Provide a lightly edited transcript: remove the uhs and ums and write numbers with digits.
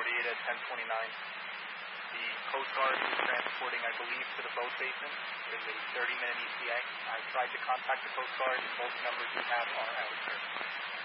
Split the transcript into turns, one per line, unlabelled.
48 at 1029. The Coast Guard is transporting, I believe, to the boat basin. There's a 30-minute ETA. I tried to contact the Coast Guard, and both numbers we have are out of service.